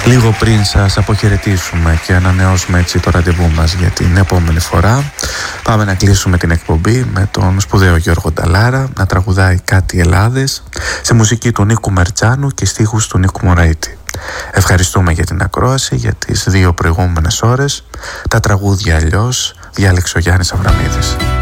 Λίγο πριν σας αποχαιρετήσουμε και ανανεώσουμε έτσι το ραντεβού μας για την επόμενη φορά, πάμε να κλείσουμε την εκπομπή με τον σπουδαίο Γιώργο Νταλάρα να τραγουδάει Κάτι Ελλάδες σε μουσική του Νίκου Μερτζάνου και στίχους του Νίκου Μωραήτη. Ευχαριστούμε για την ακρόαση για τις 2 προηγούμενες ώρες. Τα τραγούδια αλλιώς διάλεξε ο Γιάννης Αβραμίδης.